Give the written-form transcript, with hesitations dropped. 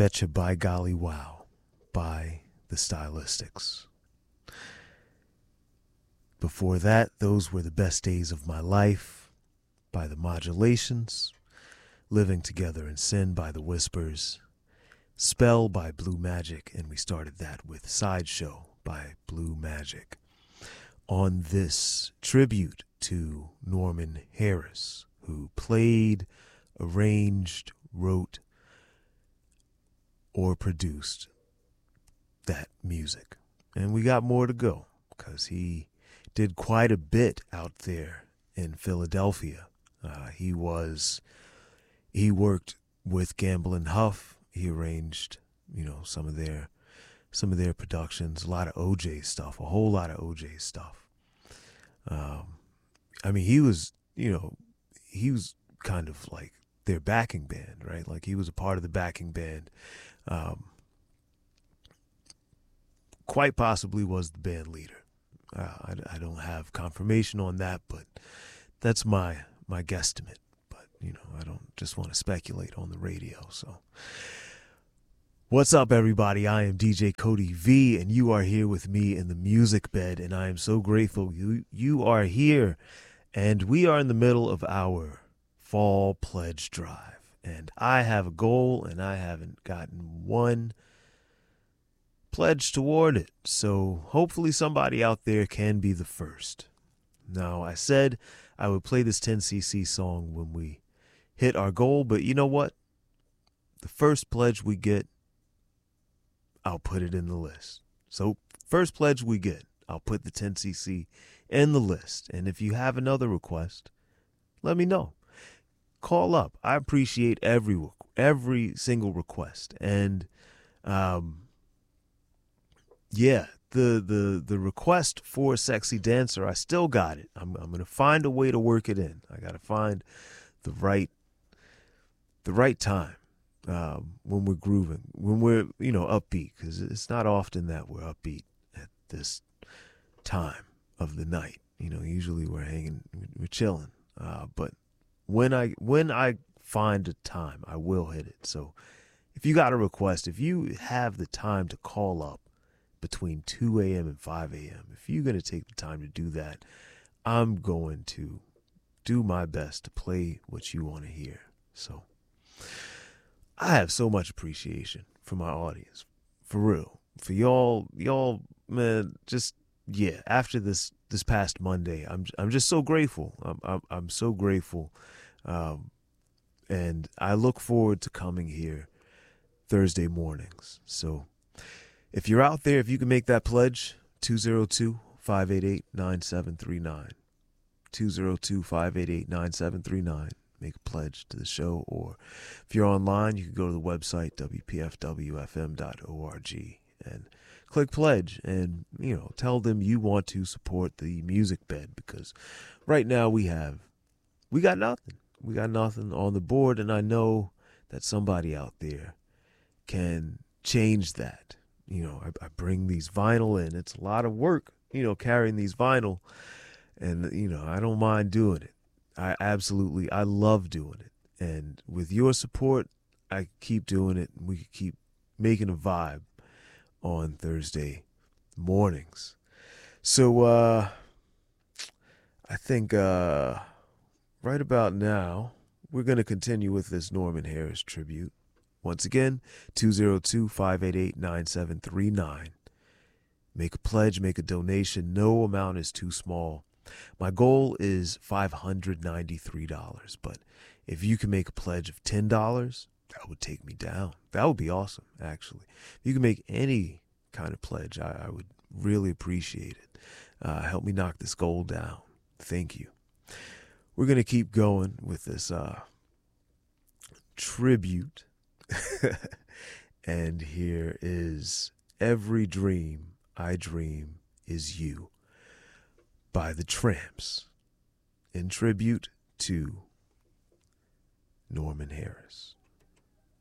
Betcha by Golly Wow by the Stylistics. Before that, those were the best days of my life by the Modulations, Living Together in Sin by the Whispers, Spell by Blue Magic, and we started that with Sideshow by Blue Magic. On this tribute to Norman Harris, who played, arranged, wrote, or produced that music. And we got more to go because he did quite a bit out there in Philadelphia. He worked with Gamble and Huff. He arranged, some of their productions, a lot of OJ stuff, a whole lot of OJ stuff. He was kind of like their backing band, right? Like he was a part of the backing band. Quite possibly was the band leader. I don't have confirmation on that, but that's my guesstimate. But, I don't just want to speculate on the radio. So what's up, everybody? I am DJ Cody V, and you are here with me in the music bed, and I am so grateful you are here. And we are in the middle of our fall pledge drive. And I have a goal, and I haven't gotten one pledge toward it. So hopefully somebody out there can be the first. Now, I said I would play this 10cc song when we hit our goal, but you know what? The first pledge we get, I'll put it in the list. So first pledge we get, I'll put the 10cc in the list. And if you have another request, let me know. Call up. I appreciate every single request. And the request for a sexy dancer, I still got it. I'm gonna find a way to work it in. I gotta find the right time when we're grooving, when we're upbeat, because it's not often that we're upbeat at this time of the night. Usually we're chilling. But when I find a time, I will hit it. So if you got a request, if you have the time to call up between 2 a.m. and 5 a.m., if you're going to take the time to do that, I'm going to do my best to play what you want to hear. So I have so much appreciation for my audience, for real, for y'all, man. After this past Monday, I'm just so grateful. I'm so grateful, and I look forward to coming here Thursday mornings. So if you're out there, if you can make that pledge, 202-588-9739. 202-588-9739. Make a pledge to the show. Or if you're online, you can go to the website, wpfwfm.org, and click pledge and, tell them you want to support the music bed, because right now we got nothing. We got nothing on the board, and I know that somebody out there can change that. I bring these vinyl in. It's a lot of work, carrying these vinyl. And, I don't mind doing it. I love doing it. And with your support, I keep doing it. And we can keep making a vibe on Thursday mornings. So I think right about now, we're going to continue with this Norman Harris tribute. Once again, 202-588-9739. Make a pledge, make a donation. No amount is too small. My goal is $593, but if you can make a pledge of $10, that would take me down. That would be awesome, actually. If you can make any kind of pledge, I would really appreciate it. Help me knock this goal down. Thank you. We're going to keep going with this tribute. And here is Every Dream I Dream Is You by the Tramps, in tribute to Norman Harris.